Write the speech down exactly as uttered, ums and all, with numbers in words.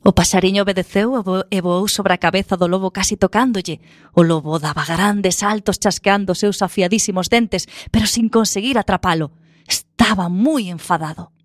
O paxariño obedeceu e vo- e voou sobre a cabeza do lobo casi tocándolle. O lobo daba grandes saltos chasqueando os seus afiadísimos dentes, pero sin conseguir atrapalo. Estaba moi enfadado.